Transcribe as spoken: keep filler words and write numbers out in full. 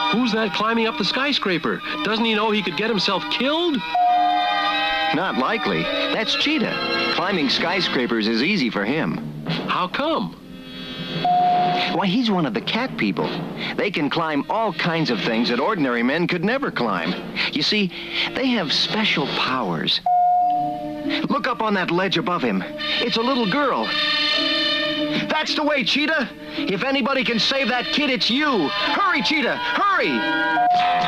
Who's that climbing up the skyscraper? Doesn't he know he could get himself killed? Not likely. That's Cheetah. Climbing skyscrapers is easy for him. How come? Why, he's one of the cat people. They can climb all kinds of things that ordinary men could never climb. You see, they have special powers. Look up on that ledge above him. It's a little girl. That's the way, Cheetah. If anybody can save that kid, it's you. Hurry, Cheetah, hurry!